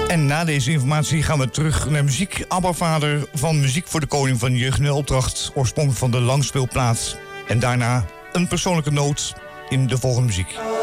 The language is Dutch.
En na deze informatie gaan we terug naar muziek. ABBA-vader van Muziek voor de Koning van Jeugd en Opdracht. Oorspronkelijk van de langspeelplaat. En daarna een persoonlijke noot in de volgende muziek.